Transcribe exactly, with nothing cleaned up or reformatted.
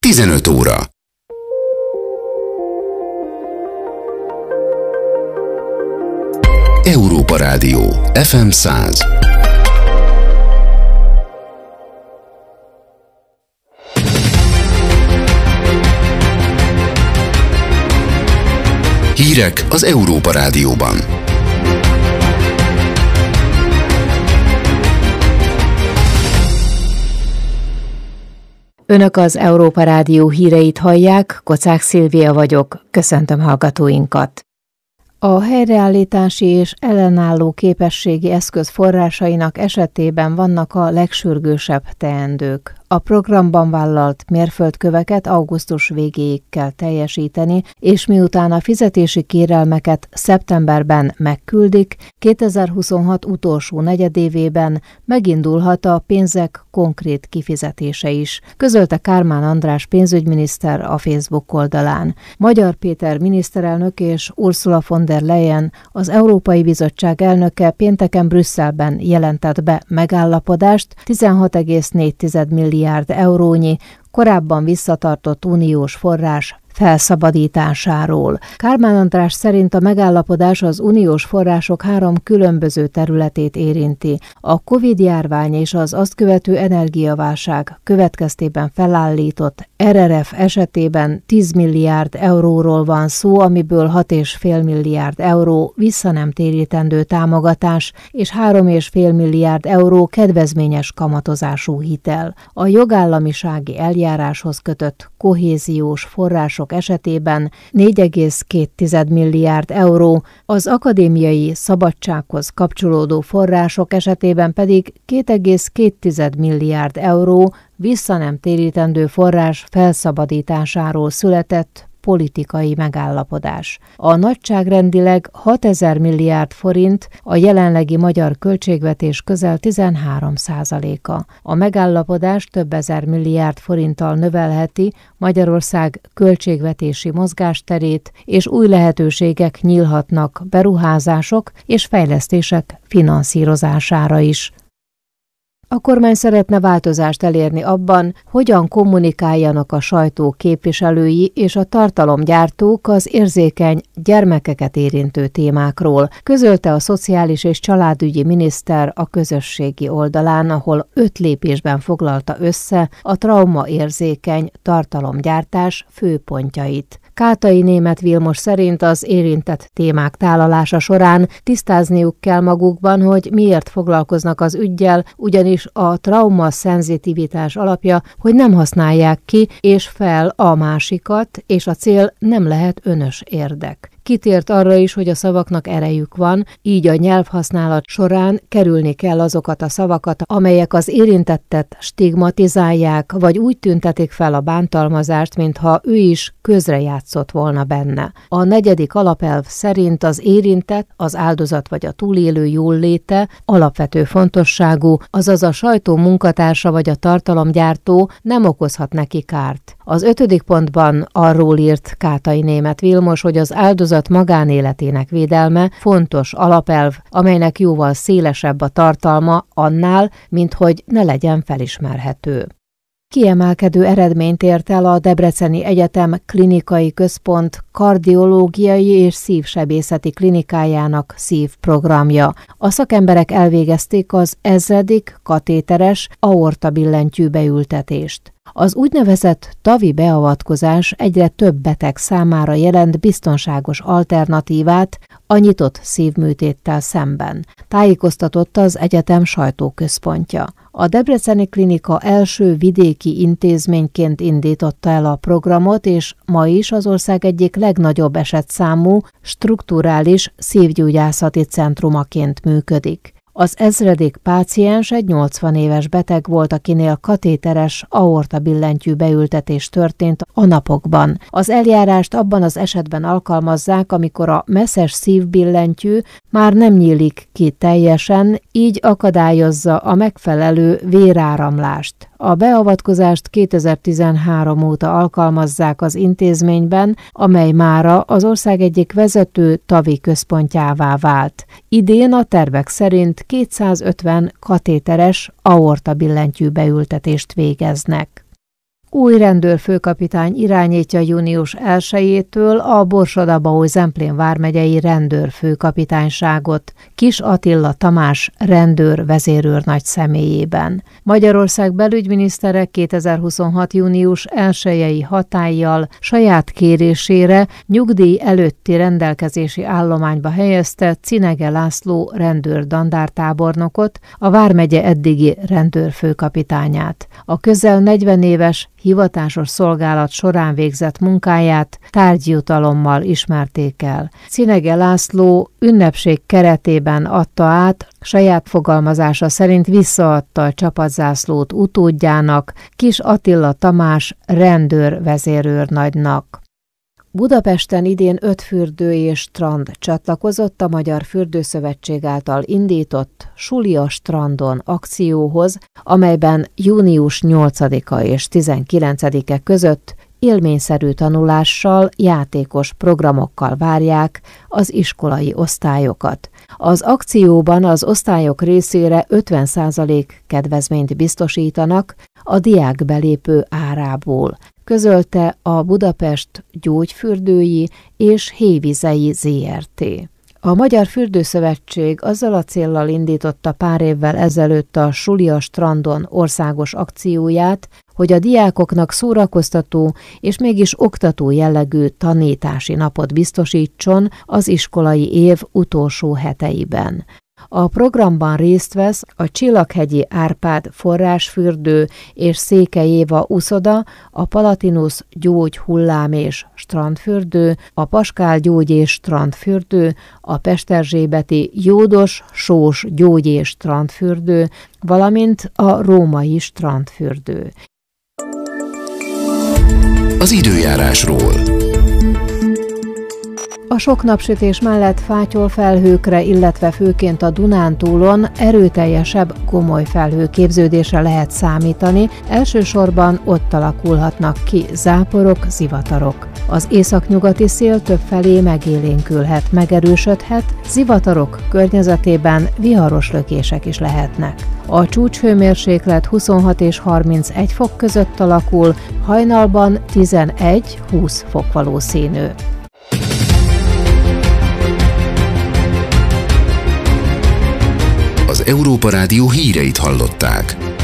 tizenöt óra. Európa Rádió, ef em száz. Hírek az Európa Rádióban. Önök az Európa Rádió híreit hallják, Kocák Szilvia vagyok, köszöntöm hallgatóinkat. A helyreállítási és ellenálló képességi eszköz forrásainak esetében vannak a legsürgősebb teendők. A programban vállalt mérföldköveket augusztus végéig kell teljesíteni, és miután a fizetési kérelmeket szeptemberben megküldik, kétezer-huszonhat utolsó negyedévében megindulhat a pénzek konkrét kifizetése is, közölte Kármán András pénzügyminiszter a Facebook oldalán. Magyar Péter miniszterelnök és Ursula von der Leyen, az Európai Bizottság elnöke pénteken Brüsszelben jelentett be megállapodást tizenhat egész négy milliárd eurónyi, korábban visszatartott uniós forrás felszabadításáról. Kármán András szerint a megállapodás az uniós források három különböző területét érinti. A Covid-járvány és az azt követő energiaválság következtében felállított er er ef esetében tíz milliárd euróról van szó, amiből hat egész öt milliárd euró visszanemtérítendő támogatás és három egész öt milliárd euró kedvezményes kamatozású hitel. A jogállamisági eljáráshoz kötött kohéziós források esetében négy egész két milliárd euró, az akadémiai szabadsághoz kapcsolódó források esetében pedig két egész két milliárd euró visszanemtérítendő forrás felszabadításáról született politikai megállapodás. A nagyságrendileg hatezer milliárd forint, a jelenlegi magyar költségvetés közel tizenhárom százaléka. A megállapodás több ezer milliárd forinttal növelheti Magyarország költségvetési mozgásterét, és új lehetőségek nyílhatnak beruházások és fejlesztések finanszírozására is. A kormány szeretne változást elérni abban, hogyan kommunikáljanak a sajtó képviselői és a tartalomgyártók az érzékeny gyermekeket érintő témákról, közölte a Szociális és Családügyi Miniszter a közösségi oldalán, ahol öt lépésben foglalta össze a traumaérzékeny tartalomgyártás főpontjait. Kátai Németh Vilmos szerint az érintett témák tálalása során tisztázniuk kell magukban, hogy miért foglalkoznak az üggyel, ugyanis a trauma szenzitivitás alapja, hogy nem használják ki és fel a másikat, és a cél nem lehet önös érdek. Kitért arra is, hogy a szavaknak erejük van, így a nyelvhasználat során kerülni kell azokat a szavakat, amelyek az érintettet stigmatizálják, vagy úgy tüntetik fel a bántalmazást, mintha ő is közrejátszott volna benne. A negyedik alapelv szerint az érintett, az áldozat vagy a túlélő jólléte alapvető fontosságú, azaz a sajtó munkatársa vagy a tartalomgyártó nem okozhat neki kárt. Az ötödik pontban arról írt Kátai Németh Vilmos, hogy az áldozat magánéletének védelme fontos alapelv, amelynek jóval szélesebb a tartalma annál, mint hogy ne legyen felismerhető. Kiemelkedő eredményt ért el a Debreceni Egyetem Klinikai Központ kardiológiai és szívsebészeti klinikájának szívprogramja. A szakemberek elvégezték az ezredik katéteres aortabillentyű beültetést. Az úgynevezett tavi beavatkozás egyre több beteg számára jelent biztonságos alternatívát a nyitott szívműtéttel szemben, tájékoztatott az egyetem sajtóközpontja. A Debreceni Klinika első vidéki intézményként indította el a programot, és ma is az ország egyik legnagyobb esetszámú strukturális szívgyógyászati centrumaként működik. Az ezredik páciens egy nyolcvan éves beteg volt, akinél katéteres aortabillentyű beültetés történt a napokban. Az eljárást abban az esetben alkalmazzák, amikor a messzes szívbillentyű már nem nyílik ki teljesen, így akadályozza a megfelelő véráramlást. A beavatkozást kétezer-tizenhárom óta alkalmazzák az intézményben, amely mára az ország egyik vezető tavi központjává vált. Idén a tervek szerint kétszázötven katéteres aortabillentyű beültetést végeznek. Új rendőrfőkapitány irányítja június elsejétől a Borsod-Abaúj-Zemplén vármegyei rendőrfőkapitányságot Kis Attila Tamás rendőr vezérőrnagy személyében. Magyarország belügyminisztere kétezer-huszonhat. június elsejei hatállyal saját kérésére nyugdíj előtti rendelkezési állományba helyezte Cinege László rendőr dandártábornokot, a vármegye eddigi rendőrfőkapitányát. A közel negyven éves hivatásos szolgálat során végzett munkáját tárgyjutalommal ismerték el. Cinege László ünnepség keretében adta át, saját fogalmazása szerint visszaadta a csapatzászlót utódjának, Kis Attila Tamás rendőr vezérőrnagynak. Budapesten idén öt fürdő és strand csatlakozott a Magyar Fürdőszövetség által indított Suli a strandon akcióhoz, amelyben június nyolcadika és tizenkilencedike között élményszerű tanulással, játékos programokkal várják az iskolai osztályokat. Az akcióban az osztályok részére ötven százalék kedvezményt biztosítanak a diákbelépő árából, közölte a Budapest Gyógyfürdői és Hévizei zé er té. A Magyar Fürdőszövetség azzal a céllal indította pár évvel ezelőtt a Suli a strandon országos akcióját, hogy a diákoknak szórakoztató és mégis oktató jellegű tanítási napot biztosítson az iskolai év utolsó heteiben. A programban részt vesz a Csillaghegyi Árpád forrásfürdő és Székely Éva uszoda, a Palatinus gyógy hullám és strandfürdő, a Paskál gyógy és strandfürdő, a Pesterzsébeti jódos sós gyógy és strandfürdő, valamint a római strandfürdő. Az időjárásról. A sok napsütés mellett fátyol felhőkre, illetve főként a Dunántúlon erőteljesebb gomoly felhőképződésre lehet számítani, elsősorban ott alakulhatnak ki záporok, zivatarok. Az északnyugati szél többfelé megélénkülhet, megerősödhet, zivatarok környezetében viharos lökések is lehetnek. A csúcshőmérséklet huszonhat és harmincegy fok között alakul, hajnalban tizenegy-húsz fok valószínű. Az Európa Rádió híreit hallották.